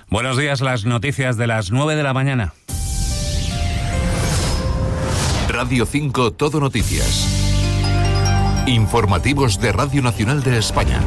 Buenos días, las noticias de las 9 de la mañana. Radio 5 Todo Noticias. Informativos de Radio Nacional de España.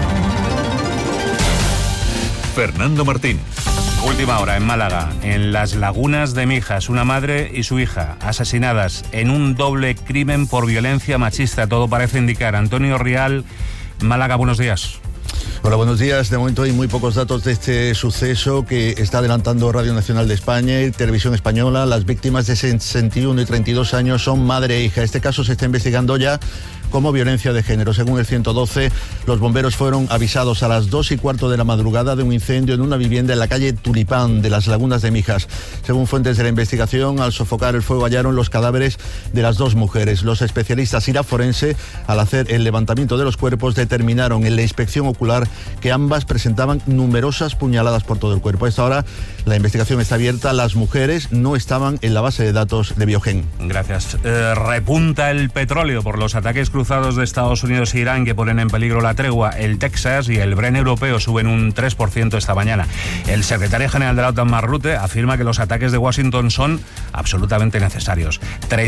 Fernando Martín. Última hora en Málaga, en las Lagunas de Mijas, una madre y su hija asesinadas en un doble crimen por violencia machista. Todo parece indicar. Antonio Rial, Málaga, buenos días. Hola, buenos días. De momento hay muy pocos datos de este suceso que está adelantando Radio Nacional de España y Televisión Española. Las víctimas de 61 y 32 años son madre e hija. Este caso se está investigando ya como violencia de género. Según el 112, los bomberos fueron avisados a las 2:15 de la madrugada de un incendio en una vivienda en la calle Tulipán de las Lagunas de Mijas. Según fuentes de la investigación, al sofocar el fuego hallaron los cadáveres de las dos mujeres. Los especialistas y la forense, al hacer el levantamiento de los cuerpos, determinaron en la inspección ocular que ambas presentaban numerosas puñaladas por todo el cuerpo. A esta hora la investigación está abierta. Las mujeres no estaban en la base de datos de Biogen. Gracias. Repunta el petróleo por los ataques cruzados de Estados Unidos e Irán que ponen en peligro la tregua. El Texas y el Brent europeo suben un 3% esta mañana. El secretario general de la OTAN, Mark Rutte, afirma que los ataques de Washington son absolutamente necesarios.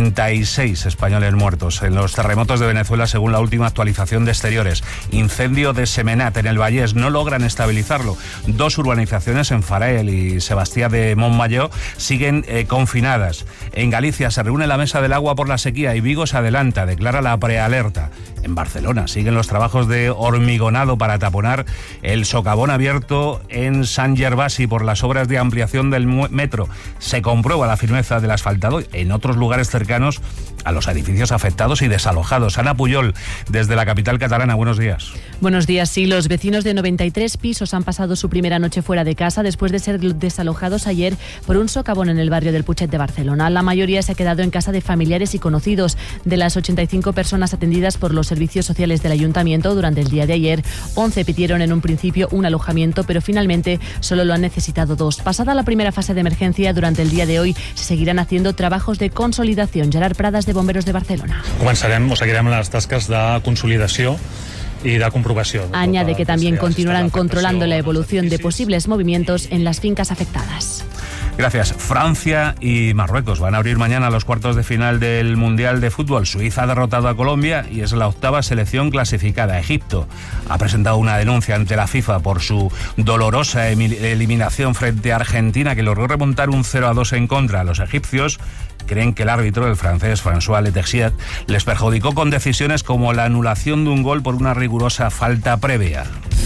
36 españoles muertos en los terremotos de Venezuela, según la última actualización de Exteriores. Incendio de Semenat en el Vallés, no logran estabilizarlo. 2 urbanizaciones en Farel y Sebastián de Montmayó siguen confinadas. En Galicia se reúne la mesa del agua por la sequía y Vigo se adelanta, declara la prealerta. En Barcelona siguen los trabajos de hormigonado para taponar el socavón abierto en Sant Gervasi por las obras de ampliación del metro. Se comprueba la firmeza del asfaltado en otros lugares cercanos a los edificios afectados y desalojados. Ana Puyol, desde la capital catalana, buenos días. Buenos días, sí. Los vecinos de 93 pisos han pasado su primera noche fuera de casa después de ser desalojados ayer por un socavón en el barrio del Putxet de Barcelona. La mayoría se ha quedado en casa de familiares y conocidos. De las 85 personas atendidas por los servicios sociales del ayuntamiento durante el día de ayer, 11 pidieron en un principio un alojamiento, pero finalmente solo lo han necesitado 2. Pasada la primera fase de emergencia, durante el día de hoy se seguirán haciendo trabajos de consolidación. Gerard Pradas, de Bomberos de Barcelona. Començarem o seguirem les tasques de consolidació y de comprobación. Añade que también continuarán controlando la evolución de posibles movimientos en las fincas afectadas. Gracias. Francia y Marruecos van a abrir mañana los cuartos de final del Mundial de Fútbol. Suiza ha derrotado a Colombia y es la 8ª selección clasificada. Egipto ha presentado una denuncia ante la FIFA por su dolorosa eliminación frente a Argentina, que logró remontar un 0-2 en contra. Los egipcios creen que el árbitro, el francés François Letexier, les perjudicó con decisiones como la anulación de un gol por una rigurosa falta previa.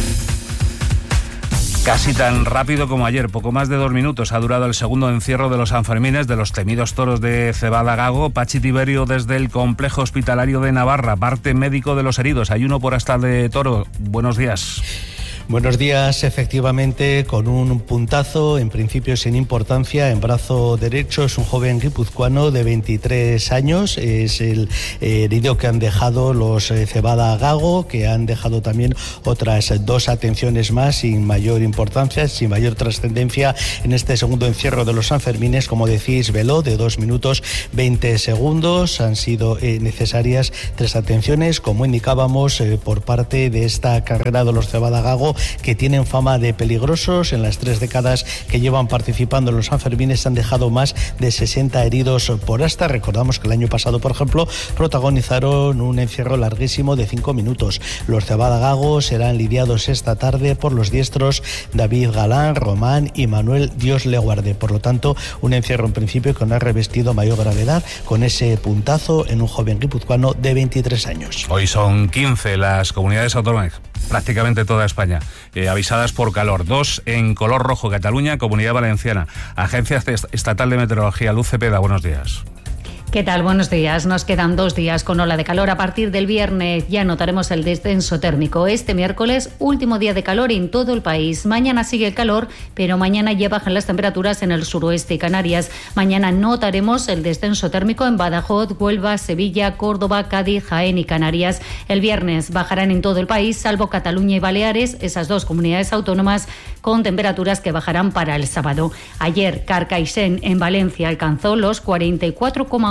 Casi tan rápido como ayer, poco más de 2 minutos ha durado el segundo encierro de los Sanfermines de los temidos toros de Cebada Gago. Pachi Tiberio, desde el complejo hospitalario de Navarra, parte médico de los heridos. Hay uno por hasta de toro. Buenos días. Buenos días, efectivamente, con un puntazo, en principio sin importancia, en brazo derecho. Es un joven guipuzcoano de 23 años, es el herido que han dejado los Cebada Gago, que han dejado también otras 2 atenciones más sin mayor importancia, sin mayor trascendencia en este segundo encierro de los Sanfermines. Como decís, veló de 2 minutos 20 segundos. Han sido necesarias 3 atenciones, como indicábamos, por parte de esta carrera de los Cebada Gago, que tienen fama de peligrosos. En las 3 décadas que llevan participando en los Sanfermines han dejado más de 60 heridos por asta. Recordamos que el año pasado, por ejemplo, protagonizaron un encierro larguísimo de 5 minutos. Los Cebada Gago serán lidiados esta tarde por los diestros David Galán, Román y Manuel Dios le guarde. Por lo tanto, un encierro en principio que no ha revestido mayor gravedad, con ese puntazo en un joven guipuzcoano de 23 años. Hoy son 15 las comunidades autónomas, prácticamente toda España, avisadas por calor. 2 en color rojo: Cataluña, Comunidad Valenciana. Agencia Estatal de Meteorología, Luz Cepeda, buenos días. ¿Qué tal? Buenos días. Nos quedan 2 días con ola de calor. A partir del viernes ya notaremos el descenso térmico. Este miércoles, último día de calor en todo el país. Mañana sigue el calor, pero mañana ya bajan las temperaturas en el suroeste y Canarias. Mañana notaremos el descenso térmico en Badajoz, Huelva, Sevilla, Córdoba, Cádiz, Jaén y Canarias. El viernes bajarán en todo el país, salvo Cataluña y Baleares, esas 2 comunidades autónomas, con temperaturas que bajarán para el sábado. Ayer, Carcaixent, en Valencia, alcanzó los 44,8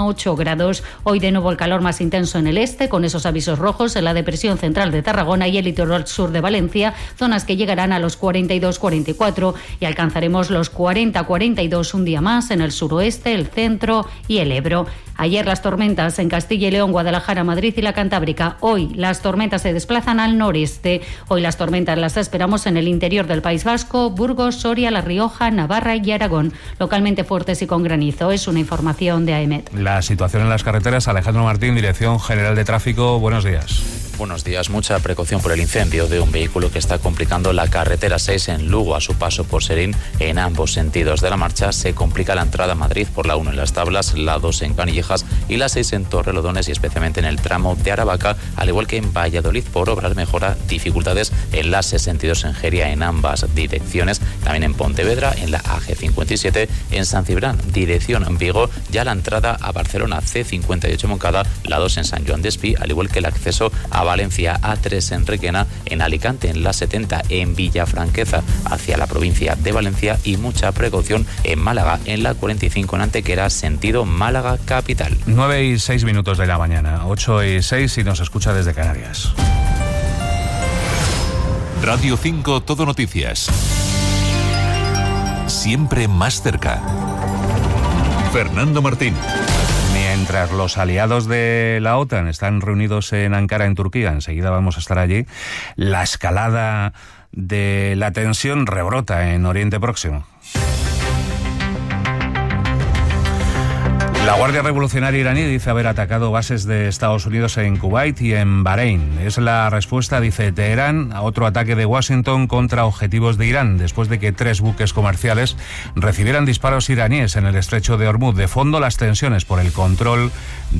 8 grados. Hoy de nuevo el calor más intenso en el este, con esos avisos rojos en la depresión central de Tarragona y el litoral sur de Valencia, zonas que llegarán a los 42-44 y alcanzaremos los 40-42 un día más en el suroeste, el centro y el Ebro. Ayer las tormentas en Castilla y León, Guadalajara, Madrid y la Cantábrica. Hoy las tormentas se desplazan al noreste. Hoy las tormentas las esperamos en el interior del País Vasco, Burgos, Soria, La Rioja, Navarra y Aragón. Localmente fuertes y con granizo. Es una información de AEMET. La situación en las carreteras. Alejandro Martín, Dirección General de Tráfico. Buenos días. Buenos días. Mucha precaución por el incendio de un vehículo que está complicando la carretera 6 en Lugo a su paso por Serín. En ambos sentidos de la marcha se complica la entrada a Madrid por la 1 en Las Tablas, la 2 en Canillejas y la 6 en Torrelodones y especialmente en el tramo de Aravaca, al igual que en Valladolid por obras mejora dificultades en la 62 en Jeria en ambas direcciones. También en Pontevedra, en la AG57, en San Cibrán, dirección Vigo, ya la entrada a Barcelona C58 Moncada, la 2 en San Joan d'Espí, al igual que el acceso a Valencia A3 en Requena, en Alicante en la 70 en Villafranqueza hacia la provincia de Valencia y mucha precaución en Málaga en la 45 en Antequera sentido Málaga capital. 9:06 de la mañana, 8:06 si nos escucha desde Canarias. Radio 5 Todo Noticias. Siempre más cerca. Fernando Martín. Mientras los aliados de la OTAN están reunidos en Ankara, en Turquía, enseguida vamos a estar allí, la escalada de la tensión rebrota en Oriente Próximo. La Guardia Revolucionaria iraní dice haber atacado bases de Estados Unidos en Kuwait y en Bahrein. Es la respuesta, dice Teherán, a otro ataque de Washington contra objetivos de Irán, después de que 3 buques comerciales recibieran disparos iraníes en el estrecho de Hormuz. De fondo, las tensiones por el control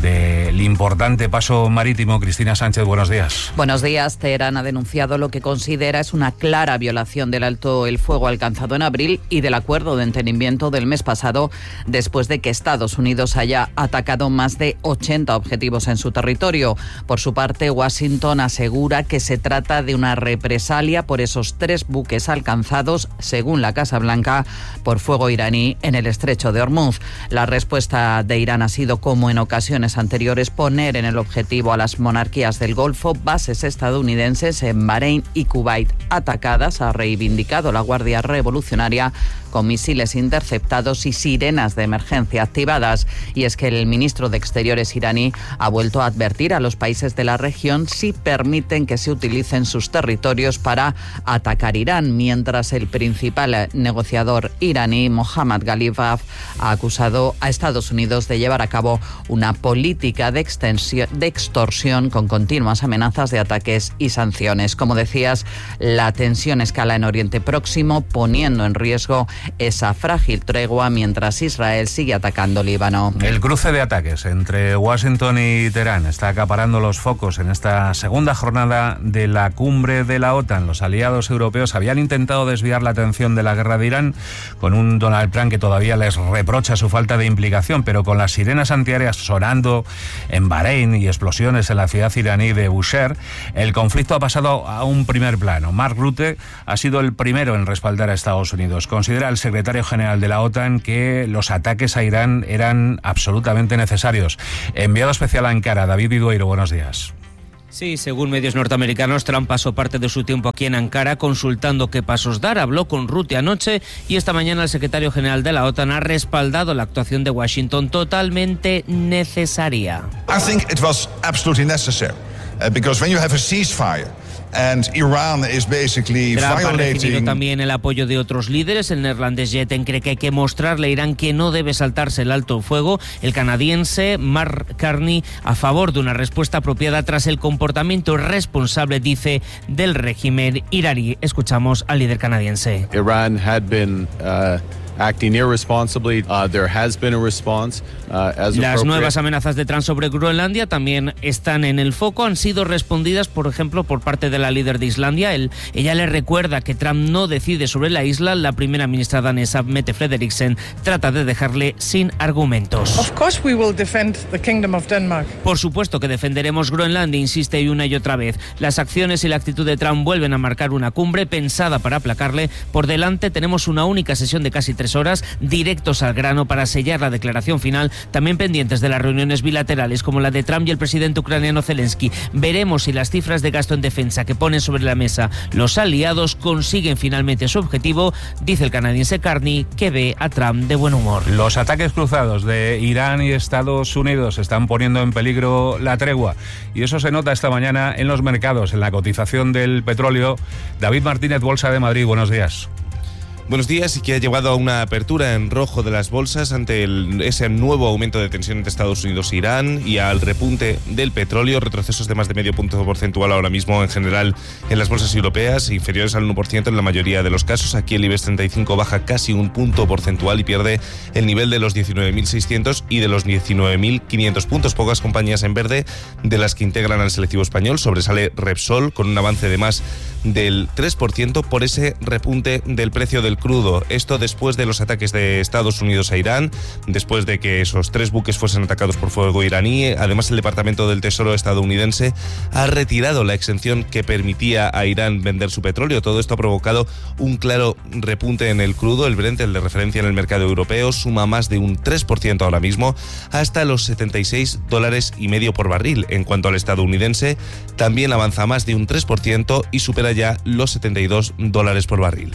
del importante paso marítimo. Cristina Sánchez, buenos días. Buenos días. Teherán ha denunciado lo que considera es una clara violación del alto el fuego alcanzado en abril y del acuerdo de entendimiento del mes pasado, después de que Estados Unidos haya atacado más de 80 objetivos en su territorio. Por su parte, Washington asegura que se trata de una represalia por esos 3 buques alcanzados, según la Casa Blanca, por fuego iraní en el estrecho de Hormuz. La respuesta de Irán ha sido, como en ocasiones anteriores, poner en el objetivo a las monarquías del Golfo, bases estadounidenses en Bahrein y Kuwait atacadas, ha reivindicado la Guardia Revolucionaria, con misiles interceptados y sirenas de emergencia activadas. Y es que el ministro de Exteriores iraní ha vuelto a advertir a los países de la región si permiten que se utilicen sus territorios para atacar Irán, mientras el principal negociador iraní, Mohammad Ghalibaf, ha acusado a Estados Unidos de llevar a cabo una política de extorsión con continuas amenazas de ataques y sanciones. Como decías, la tensión escala en Oriente Próximo, poniendo en riesgo esa frágil tregua mientras Israel sigue atacando Líbano. El cruce de ataques entre Washington y Teherán está acaparando los focos en esta segunda jornada de la cumbre de la OTAN. Los aliados europeos habían intentado desviar la atención de la guerra de Irán con un Donald Trump que todavía les reprocha su falta de implicación, pero con las sirenas antiaéreas sonando en Bahrein y explosiones en la ciudad iraní de Bushehr, el conflicto ha pasado a un primer plano. Mark Rutte ha sido el primero en respaldar a Estados Unidos. Considera el secretario general de la OTAN que los ataques a Irán eran absolutamente necesarios. Enviado especial a Ankara, David Vidueiro, buenos días. Sí, según medios norteamericanos, Trump pasó parte de su tiempo aquí en Ankara consultando qué pasos dar. Habló con Rutte anoche y esta mañana el secretario general de la OTAN ha respaldado la actuación de Washington totalmente necesaria. I think it was absolutely necessary because when you have a ceasefire and Iran is basically Trump ha recibido violating... también el apoyo de otros líderes. El neerlandés Jeten cree que hay que mostrarle a Irán que no debe saltarse el alto fuego. El canadiense Mark Carney a favor de una respuesta apropiada tras el comportamiento irresponsable, dice, del régimen iraní. Escuchamos al líder canadiense. Iran had been acting irresponsibly. There has been a response as Las nuevas amenazas de Trump sobre Groenlandia también están en el foco. Han sido respondidas, por ejemplo, por parte parte de la líder de Islandia. Ella le recuerda que Trump no decide sobre la isla. La primera ministra danesa, Mette Frederiksen, trata de dejarle sin argumentos. Por supuesto que defenderemos Groenlandia, insiste una y otra vez. Las acciones y la actitud de Trump vuelven a marcar una cumbre pensada para aplacarle. Por delante tenemos una única sesión de casi 3 horas, directos al grano para sellar la declaración final, también pendientes de las reuniones bilaterales como la de Trump y el presidente ucraniano Zelensky. Veremos si las cifras de gasto en defensa que ponen sobre la mesa los aliados consiguen finalmente su objetivo. Dice el canadiense Carney que ve a Trump de buen humor. Los ataques cruzados de Irán y Estados Unidos están poniendo en peligro la tregua y eso se nota esta mañana en los mercados, en la cotización del petróleo. David Martínez, Bolsa de Madrid, buenos días. Buenos días, y que ha llevado a una apertura en rojo de las bolsas ante ese nuevo aumento de tensión entre Estados Unidos e Irán y al repunte del petróleo, retrocesos de más de medio punto porcentual ahora mismo en general en las bolsas europeas, inferiores al 1% en la mayoría de los casos. Aquí el IBEX 35 baja casi un punto porcentual y pierde el nivel de los 19.600 y de los 19.500 puntos. Pocas compañías en verde de las que integran al selectivo español. Sobresale Repsol con un avance de más del 3% por ese repunte del precio del crudo. Esto después de los ataques de Estados Unidos a Irán, después de que esos 3 buques fuesen atacados por fuego iraní. Además, el Departamento del Tesoro estadounidense ha retirado la exención que permitía a Irán vender su petróleo. Todo esto ha provocado un claro repunte en el crudo. El Brent, el de referencia en el mercado europeo, suma más de un 3% ahora mismo, hasta los $76.50 por barril. En cuanto al estadounidense, también avanza más de un 3% y supera ya los $72 por barril.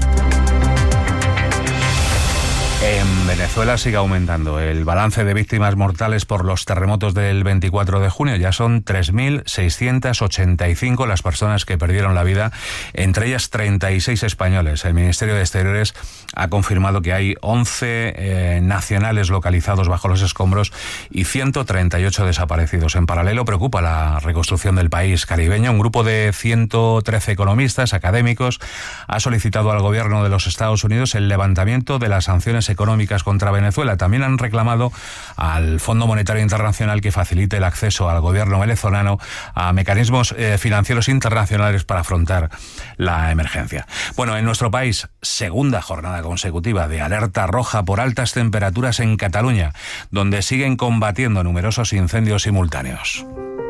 En Venezuela sigue aumentando el balance de víctimas mortales por los terremotos del 24 de junio. Ya son 3.685 las personas que perdieron la vida, entre ellas 36 españoles. El Ministerio de Exteriores ha confirmado que hay 11 nacionales localizados bajo los escombros y 138 desaparecidos. En paralelo, preocupa la reconstrucción del país caribeño. Un grupo de 113 economistas académicos ha solicitado al gobierno de los Estados Unidos el levantamiento de las sanciones económicas contra Venezuela. También han reclamado al Fondo Monetario Internacional que facilite el acceso al gobierno venezolano a mecanismos financieros internacionales para afrontar la emergencia. Bueno, en nuestro país, segunda jornada consecutiva de alerta roja por altas temperaturas en Cataluña, donde siguen combatiendo numerosos incendios simultáneos.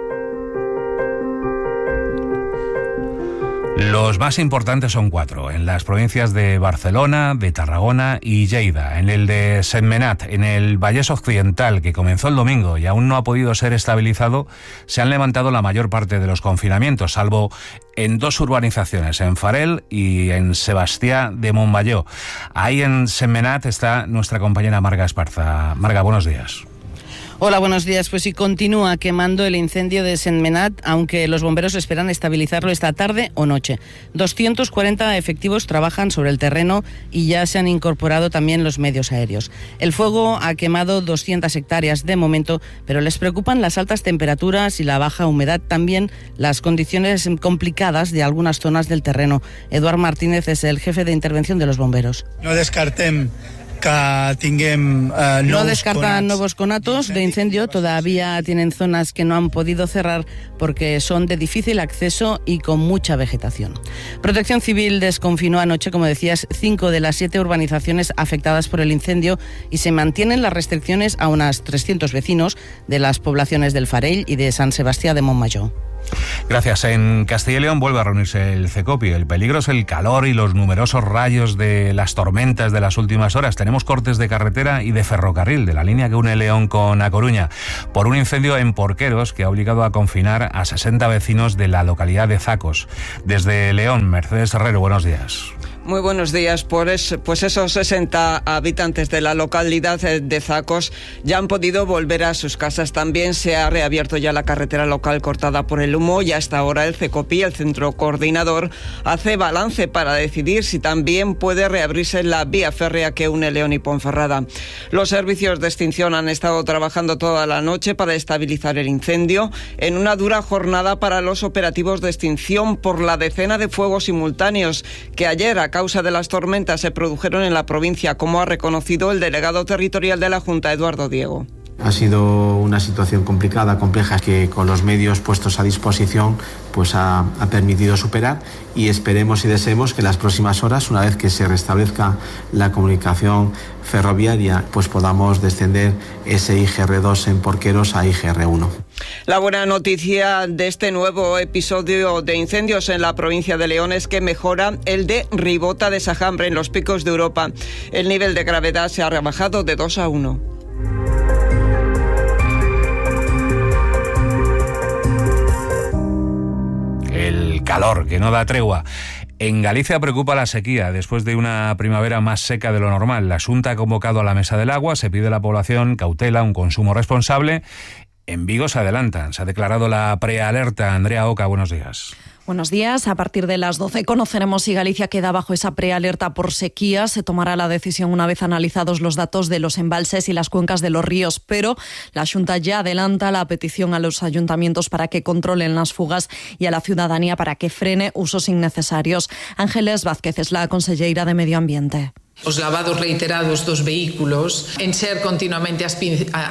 Los más importantes son 4, en las provincias de Barcelona, de Tarragona y Lleida. En el de Sentmenat, en el Vallès Occidental, que comenzó el domingo y aún no ha podido ser estabilizado, se han levantado la mayor parte de los confinamientos, salvo en 2 urbanizaciones, en Farel y en Sebastià de Montmajor. Ahí en Sentmenat está nuestra compañera Marga Esparza. Marga, buenos días. Hola, buenos días. Pues sí, continúa quemando el incendio de Sentmenat, aunque los bomberos esperan estabilizarlo esta tarde o noche. 240 efectivos trabajan sobre el terreno y ya se han incorporado también los medios aéreos. El fuego ha quemado 200 hectáreas de momento, pero les preocupan las altas temperaturas y la baja humedad, también las condiciones complicadas de algunas zonas del terreno. Eduard Martínez es el jefe de intervención de los bomberos. No descartem que no descartan nuevos conatos de incendio. Todavía tienen zonas que no han podido cerrar porque son de difícil acceso y con mucha vegetación. Protección Civil desconfinó anoche, como decías, 5 de las 7 urbanizaciones afectadas por el incendio y se mantienen las restricciones a unas 300 vecinos de las poblaciones del Farell y de Sant Sebastià de Montmajor. Gracias. En Castilla y León vuelve a reunirse el CECOPI. El peligro es el calor y los numerosos rayos de las tormentas de las últimas horas. Tenemos cortes de carretera y de ferrocarril de la línea que une León con A Coruña por un incendio en Porqueros que ha obligado a confinar a 60 vecinos de la localidad de Zacos. Desde León, Mercedes Herrero, buenos días. Muy buenos días. Pues esos 60 habitantes de la localidad de Zacos ya han podido volver a sus casas. También se ha reabierto ya la carretera local cortada por el humo y hasta ahora el CECOPI, el centro coordinador, hace balance para decidir si también puede reabrirse la vía férrea que une León y Ponferrada. Los servicios de extinción han estado trabajando toda la noche para estabilizar el incendio en una dura jornada para los operativos de extinción por la decena de fuegos simultáneos que ayer, a causa de las tormentas, se produjeron en la provincia, como ha reconocido el delegado territorial de la Junta, Eduardo Diego. Ha sido una situación complicada, compleja, que con los medios puestos a disposición pues ha permitido superar, y esperemos y deseemos que en las próximas horas, una vez que se restablezca la comunicación ferroviaria, pues podamos descender ese IGR2 en Porqueros a IGR1. La buena noticia de este nuevo episodio de incendios en la provincia de León es que mejora el de Ribota de Sajambre en los Picos de Europa. El nivel de gravedad se ha rebajado de 2 a 1. El calor que no da tregua. En Galicia preocupa la sequía después de una primavera más seca de lo normal. La Xunta ha convocado a la Mesa del Agua, se pide a la población cautela, un consumo responsable. En Vigo se adelantan, se ha declarado la prealerta. Andrea Oca, buenos días. Buenos días. A partir de las 12 conoceremos si Galicia queda bajo esa prealerta por sequía. Se tomará la decisión una vez analizados los datos de los embalses y las cuencas de los ríos. Pero la Xunta ya adelanta la petición a los ayuntamientos para que controlen las fugas y a la ciudadanía para que frene usos innecesarios. Ángeles Vázquez es la conselleira de Medio Ambiente. Os lavados reiterados dos vehículos, encher continuamente as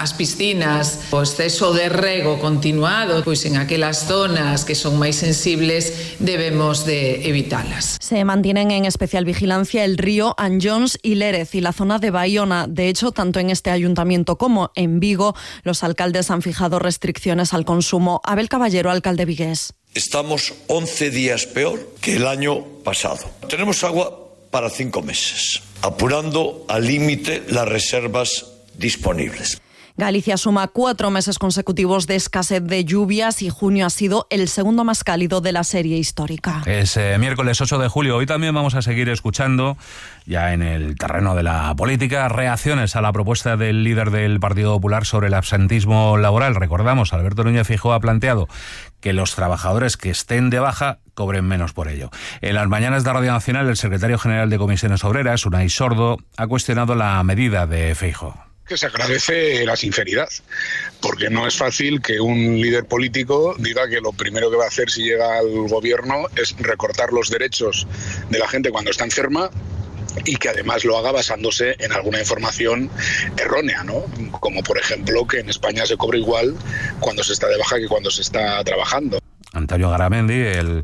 piscinas, o exceso de rego continuado, pois en aquelas zonas que son máis sensibles debemos de evitalas. Se mantienen en especial vigilancia el río Anllóns y Lérez y la zona de Baiona. De hecho, tanto en este ayuntamiento como en Vigo, los alcaldes han fijado restricciones al consumo. Abel Caballero, alcalde vigués. Estamos 11 días peor que el año pasado. Tenemos agua para 5 meses, apurando al límite las reservas disponibles. Galicia suma 4 meses consecutivos de escasez de lluvias y junio ha sido el segundo más cálido de la serie histórica. Es miércoles 8 de julio. Hoy también vamos a seguir escuchando, ya en el terreno de la política, reacciones a la propuesta del líder del Partido Popular sobre el absentismo laboral. Recordamos, Alberto Núñez Feijóo ha planteado que los trabajadores que estén de baja cobren menos por ello. En las mañanas de Radio Nacional, el secretario general de Comisiones Obreras, Unai Sordo, ha cuestionado la medida de Feijóo. Que se agradece la sinceridad, porque no es fácil que un líder político diga que lo primero que va a hacer si llega al gobierno es recortar los derechos de la gente cuando está enferma, y que además lo haga basándose en alguna información errónea, ¿no? Como por ejemplo que en España se cobra igual cuando se está de baja que cuando se está trabajando. Antonio Garamendi,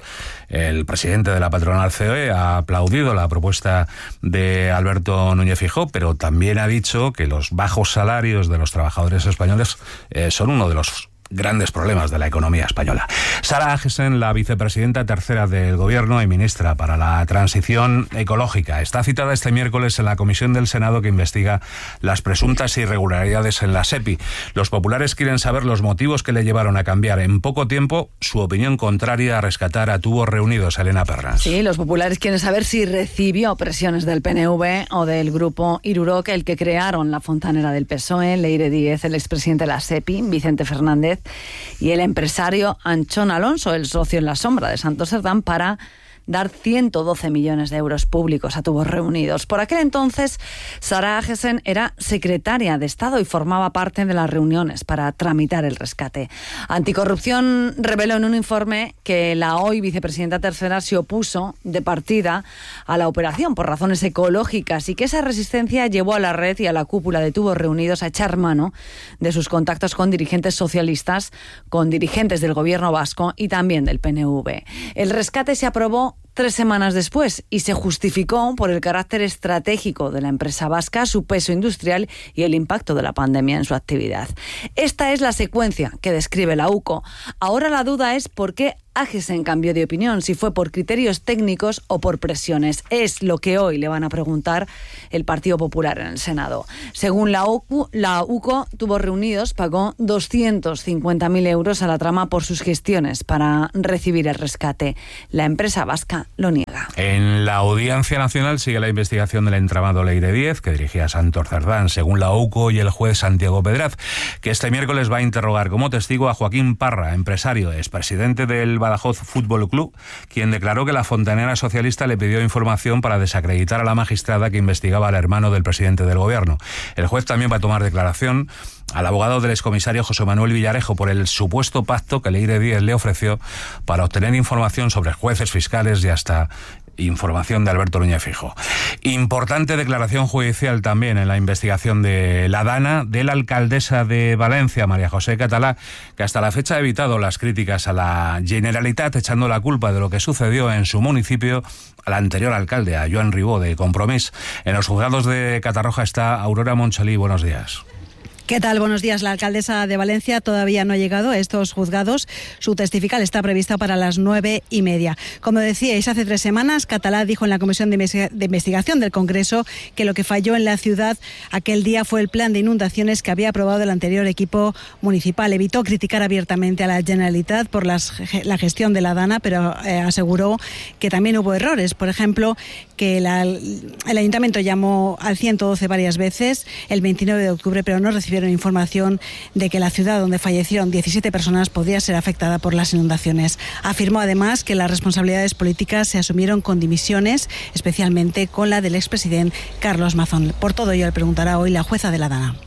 el presidente de la patronal COE, ha aplaudido la propuesta de Alberto Núñez Feijóo, pero también ha dicho que los bajos salarios de los trabajadores españoles son uno de los grandes problemas de la economía española. Sara Agesen, la vicepresidenta tercera del Gobierno y ministra para la Transición Ecológica, está citada este miércoles en la comisión del Senado que investiga las presuntas irregularidades en la SEPI. Los populares quieren saber los motivos que le llevaron a cambiar en poco tiempo su opinión contraria a rescatar a Tubos Reunidos. Elena Perras. Sí, los populares quieren saber si recibió presiones del PNV o del grupo Iruroc, el que crearon la fontanera del PSOE, Leire Díez, el expresidente de la SEPI, Vicente Fernández, y el empresario Anchón Alonso, el socio en la sombra de Santos Cerdán, para dar 112 millones de euros públicos a Tubos Reunidos. Por aquel entonces, Sara Agesen era secretaria de Estado y formaba parte de las reuniones para tramitar el rescate. Anticorrupción reveló en un informe que la hoy vicepresidenta tercera se opuso de partida a la operación por razones ecológicas y que esa resistencia llevó a la red y a la cúpula de Tubos Reunidos a echar mano de sus contactos con dirigentes socialistas, con dirigentes del gobierno vasco y también del PNV. El rescate se aprobó 3 semanas después y se justificó por el carácter estratégico de la empresa vasca, su peso industrial y el impacto de la pandemia en su actividad. Esta es la secuencia que describe la UCO. Ahora la duda es por qué Agesen cambió de opinión, si fue por criterios técnicos o por presiones. Es lo que hoy le van a preguntar el Partido Popular en el Senado. Según la UCO, Tubos Reunidos pagó 250.000 euros a la trama por sus gestiones para recibir el rescate. La empresa vasca lo niega. En la Audiencia Nacional sigue la investigación del entramado Leire Díez, que dirigía Santos Cerdán, según la UCO y el juez Santiago Pedraz, que este miércoles va a interrogar como testigo a Joaquín Parra, empresario, expresidente del Badajoz Fútbol Club, quien declaró que la fontanera socialista le pidió información para desacreditar a la magistrada que investigaba al hermano del presidente del gobierno. El juez también va a tomar declaración al abogado del excomisario José Manuel Villarejo por el supuesto pacto que Leire Díez le ofreció para obtener información sobre jueces, fiscales y hasta Información de Alberto Núñez Fijo. Importante declaración judicial también en la investigación de la DANA de la alcaldesa de Valencia, María José Català, que hasta la fecha ha evitado las críticas a la Generalitat, echando la culpa de lo que sucedió en su municipio al anterior alcalde, a Joan Ribó, de Compromís. En los juzgados de Catarroja está Aurora Monchalí. Buenos días. ¿Qué tal? Buenos días. La alcaldesa de Valencia todavía no ha llegado a estos juzgados. Su testifical está prevista para las 9:30. Como decíais, hace 3 semanas, Català dijo en la Comisión de Investigación del Congreso que lo que falló en la ciudad aquel día fue el plan de inundaciones que había aprobado el anterior equipo municipal. Evitó criticar abiertamente a la Generalitat por la gestión de la DANA, pero aseguró que también hubo errores. Por ejemplo, que el Ayuntamiento llamó al 112 varias veces el 29 de octubre, pero no recibió información de que la ciudad donde fallecieron 17 personas podría ser afectada por las inundaciones. Afirmó además que las responsabilidades políticas se asumieron con dimisiones, especialmente con la del expresidente Carlos Mazón. Por todo ello le preguntará hoy la jueza de la DANA.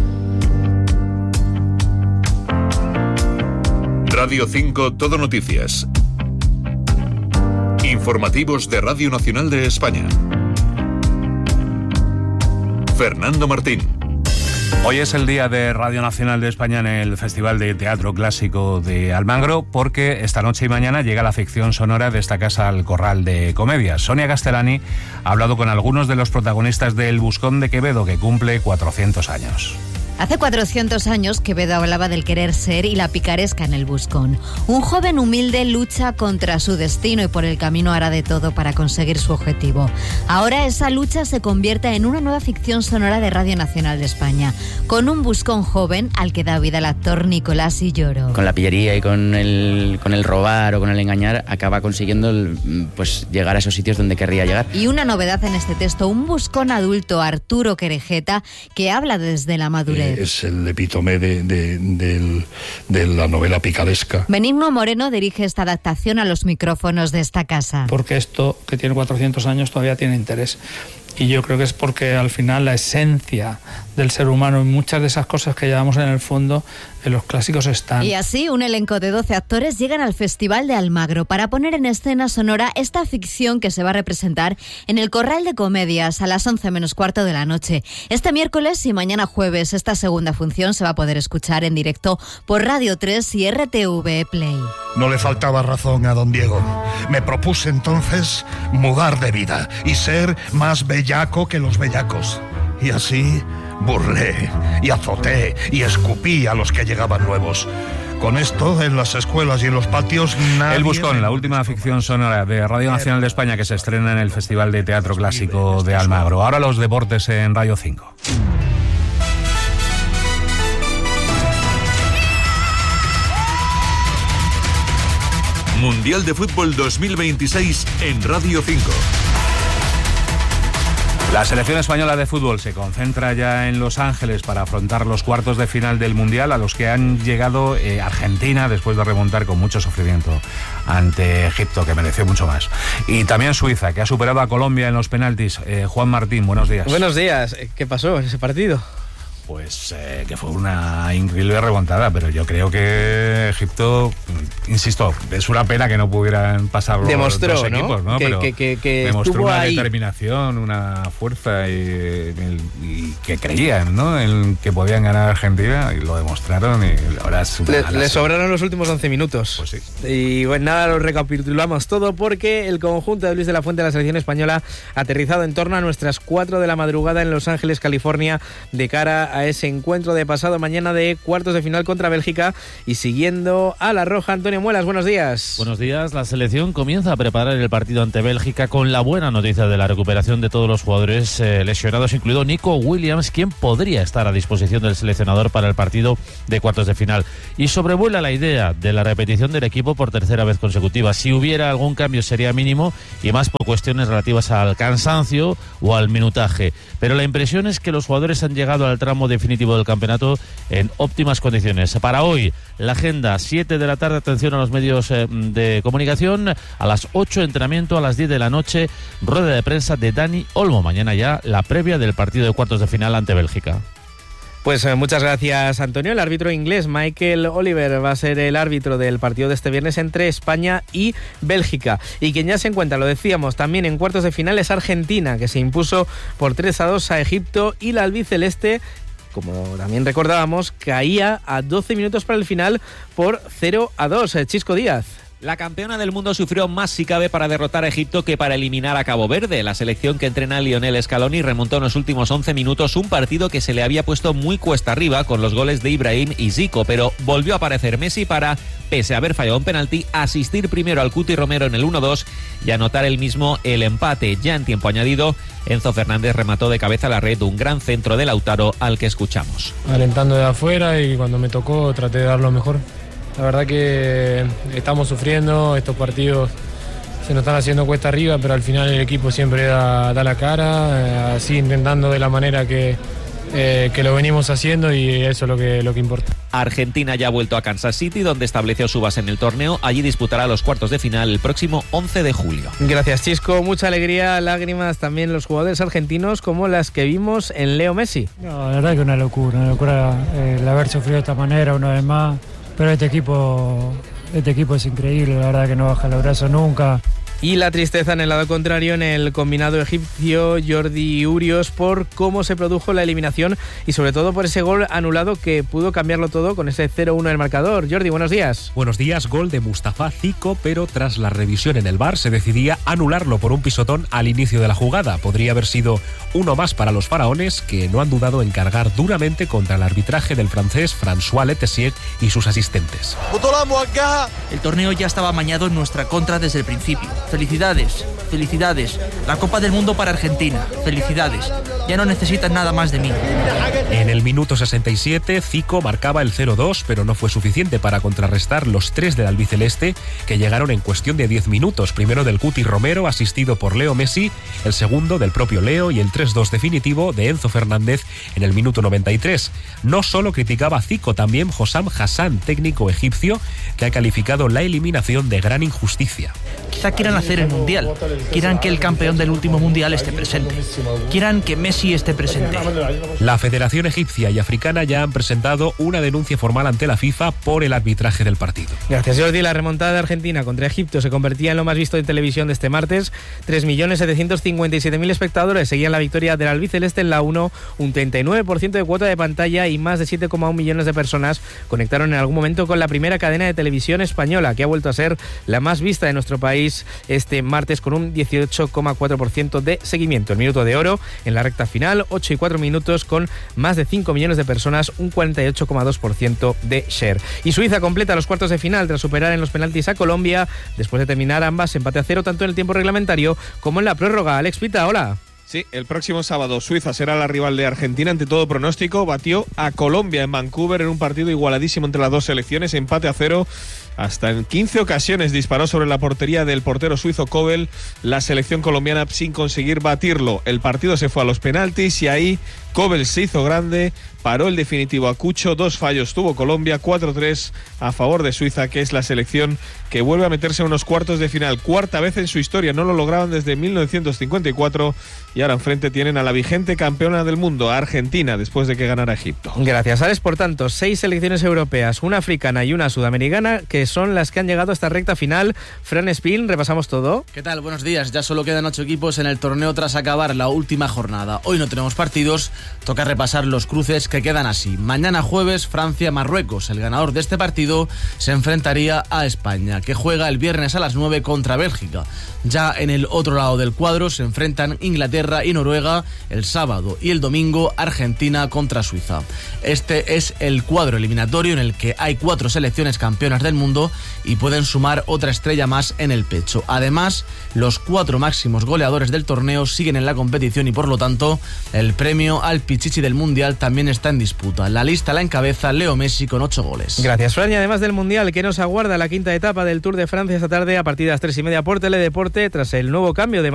Radio 5 Todo Noticias. Informativos de Radio Nacional de España. Fernando Martín. Hoy es el día de Radio Nacional de España en el Festival de Teatro Clásico de Almagro, porque esta noche y mañana llega la ficción sonora de esta casa al Corral de Comedias. Sonia Castellani ha hablado con algunos de los protagonistas de El Buscón de Quevedo, que cumple 400 años. Hace 400 años, Quevedo hablaba del querer ser y la picaresca en el buscón. Un joven humilde lucha contra su destino y por el camino hará de todo para conseguir su objetivo. Ahora esa lucha se convierte en una nueva ficción sonora de Radio Nacional de España, con un buscón joven al que da vida el actor Nicolás Illoro. Con la pillería y con el robar o con el engañar, acaba consiguiendo llegar a esos sitios donde querría llegar. Y una novedad en este texto, un buscón adulto, Arturo Querejeta, que habla desde la madurez. Es el epítome de la novela picaresca. Benigno Moreno dirige esta adaptación a los micrófonos de esta casa. Porque esto, que tiene 400 años, todavía tiene interés. Y yo creo que es porque al final la esencia del ser humano y muchas de esas cosas que llevamos en el fondo en los clásicos están. Y así un elenco de 12 actores llegan al Festival de Almagro para poner en escena sonora esta ficción que se va a representar en el Corral de Comedias a las 11 menos cuarto de la noche. Este miércoles y mañana jueves esta segunda función se va a poder escuchar en directo por Radio 3 y RTV Play. No le faltaba razón a don Diego. Me propuse entonces mudar de vida y ser más bellaco que los bellacos. Y así burlé y azoté y escupí a los que llegaban nuevos. Con esto, en las escuelas y en los patios, nadie... El Buscón, la última ficción sonora de Radio Nacional de España que se estrena en el Festival de Teatro Clásico de Almagro. Ahora los deportes en Radio 5. Mundial de Fútbol 2026 en Radio 5. La selección española de fútbol se concentra ya en Los Ángeles para afrontar los cuartos de final del Mundial, a los que han llegado Argentina después de remontar con mucho sufrimiento ante Egipto, que mereció mucho más. Y también Suiza, que ha superado a Colombia en los penaltis. Juan Martín, buenos días. Buenos días. ¿Qué pasó en ese partido? Pues que fue una increíble remontada, pero yo creo que Egipto, insisto, es una pena que no pudieran pasar los dos equipos, ¿no? Que demostró una ahí. Determinación, una fuerza y que creían, ¿no?, en que podían ganar a Argentina, y lo demostraron, y ahora le sobraron los últimos 11 minutos. Pues sí. Y bueno, nada, lo recapitulamos todo porque el conjunto de Luis de la Fuente de la selección española ha aterrizado en torno a nuestras 4 de la madrugada en Los Ángeles, California, de cara a ese encuentro de pasado mañana de cuartos de final contra Bélgica. Y siguiendo a la roja, Antonio Muelas, buenos días. Buenos días. La selección comienza a preparar el partido ante Bélgica con la buena noticia de la recuperación de todos los jugadores lesionados, incluido Nico Williams, quien podría estar a disposición del seleccionador para el partido de cuartos de final. Y sobrevuela la idea de la repetición del equipo por tercera vez consecutiva. Si hubiera algún cambio sería mínimo, y más por cuestiones relativas al cansancio o al minutaje. Pero la impresión es que los jugadores han llegado al tramo definitivo del campeonato en óptimas condiciones. Para hoy, la agenda, 7 de la tarde, atención a los medios de comunicación, a las 8 entrenamiento, a las 10 de la noche, rueda de prensa de Dani Olmo. Mañana ya la previa del partido de cuartos de final ante Bélgica. Pues muchas gracias, Antonio. El árbitro inglés Michael Oliver va a ser el árbitro del partido de este viernes entre España y Bélgica. Y quien ya se encuentra, lo decíamos, también en cuartos de final es Argentina, que se impuso por 3-2 a Egipto, y la albiceleste, como también recordábamos, caía a 12 minutos para el final por 0-2. Chisco Díaz. La campeona del mundo sufrió más si cabe para derrotar a Egipto que para eliminar a Cabo Verde. La selección que entrena Lionel Scaloni remontó en los últimos 11 minutos un partido que se le había puesto muy cuesta arriba con los goles de Ibrahim y Zico, pero volvió a aparecer Messi para, pese a haber fallado un penalti, asistir primero al Cuti Romero en el 1-2 y anotar él mismo el empate. Ya en tiempo añadido, Enzo Fernández remató de cabeza a la red un gran centro de Lautaro al que escuchamos. Alentando de afuera, y cuando me tocó traté de dar lo mejor. La verdad que estamos sufriendo, estos partidos se nos están haciendo cuesta arriba, pero al final el equipo siempre da la cara, así intentando de la manera que lo venimos haciendo, y eso es lo que importa. Argentina ya ha vuelto a Kansas City, donde estableció su base en el torneo. Allí disputará los cuartos de final el próximo 11 de julio. Gracias, Chisco. Mucha alegría, lágrimas también los jugadores argentinos, como las que vimos en Leo Messi. No, la verdad que una locura el haber sufrido de esta manera una vez más. Pero este equipo es increíble, la verdad que no baja los brazos nunca. Y la tristeza en el lado contrario en el combinado egipcio Jordi Urios por cómo se produjo la eliminación y sobre todo por ese gol anulado que pudo cambiarlo todo con ese 0-1 del marcador. Jordi, buenos días. Buenos días, gol de Mustafa Zico, pero tras la revisión en el VAR se decidía anularlo por un pisotón al inicio de la jugada. Podría haber sido uno más para los faraones, que no han dudado en cargar duramente contra el arbitraje del francés François Letessier y sus asistentes. El torneo ya estaba amañado en nuestra contra desde el principio. Felicidades, felicidades. La Copa del Mundo para Argentina. Felicidades. Ya no necesitan nada más de mí. En el minuto 67, Zico marcaba el 0-2, pero no fue suficiente para contrarrestar los 3 del albiceleste, que llegaron en cuestión de 10 minutos. Primero del Cuti Romero, asistido por Leo Messi, el segundo del propio Leo y el 3-2 definitivo de Enzo Fernández en el minuto 93. No solo criticaba a Zico, también Hossam Hassan, técnico egipcio, que ha calificado la eliminación de gran injusticia. Quizá quieran hacer el Mundial, quieran que el campeón del último Mundial esté presente, quieran que Messi esté presente. La Federación Egipcia y Africana ya han presentado una denuncia formal ante la FIFA por el arbitraje del partido. Gracias, Jordi. La remontada de Argentina contra Egipto se convertía en lo más visto en televisión de este martes. 3.757.000 espectadores seguían la victoria del albiceleste en la 1, un 39% de cuota de pantalla, y más de 7,1 millones de personas conectaron en algún momento con la primera cadena de televisión española, que ha vuelto a ser la más vista de nuestro país este martes, con un 18,4% de seguimiento. El minuto de oro en la recta final, 8 y 4 minutos, con más de 5 millones de personas, un 48,2% de share. Y Suiza completa los cuartos de final tras superar en los penaltis a Colombia, después de terminar ambas empate a 0 tanto en el tiempo reglamentario como en la prórroga. Alex Pita, hola. Sí, el próximo sábado Suiza será la rival de Argentina. Ante todo pronóstico, batió a Colombia en Vancouver en un partido igualadísimo entre las dos selecciones, empate a 0. Hasta en 15 ocasiones disparó sobre la portería del portero suizo Kobel la selección colombiana sin conseguir batirlo. El partido se fue a los penaltis y ahí Kobel se hizo grande, paró el definitivo a Cucho, 2 fallos tuvo Colombia, 4-3 a favor de Suiza, que es la selección que vuelve a meterse en unos cuartos de final. Cuarta vez en su historia, no lo lograban desde 1954 y ahora enfrente tienen a la vigente campeona del mundo, a Argentina, después de que ganara Egipto. Gracias, Alex. Por tanto, 6 selecciones europeas, una africana y una sudamericana, que son las que han llegado a esta recta final. Fran Espín, repasamos todo. ¿Qué tal? Buenos días. Ya solo quedan 8 equipos en el torneo tras acabar la última jornada. Hoy no tenemos partidos, toca repasar los cruces que quedan así. Mañana jueves, Francia-Marruecos. El ganador de este partido se enfrentaría a España, que juega el viernes a las 9 contra Bélgica. Ya en el otro lado del cuadro se enfrentan Inglaterra y Noruega el sábado, y el domingo Argentina contra Suiza. Este es el cuadro eliminatorio en el que hay 4 selecciones campeonas del mundo y pueden sumar otra estrella más en el pecho. Además, los 4 máximos goleadores del torneo siguen en la competición y por lo tanto el premio al Pichichi del Mundial también está en disputa. La lista la encabeza Leo Messi con 8 goles. Gracias, Fran. Y además del Mundial, que nos aguarda la quinta etapa del Tour de Francia esta tarde a partir de las 3:30 por Teledeporte, tras el nuevo cambio de